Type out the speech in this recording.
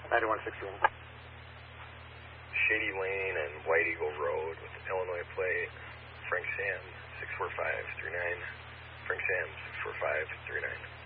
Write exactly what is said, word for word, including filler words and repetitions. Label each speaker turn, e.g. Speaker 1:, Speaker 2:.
Speaker 1: ninety-one sixteen.
Speaker 2: Shady Lane and White Eagle Road with Illinois plate. Frank Sam, six four five three nine. Frank Sam, six four five three nine.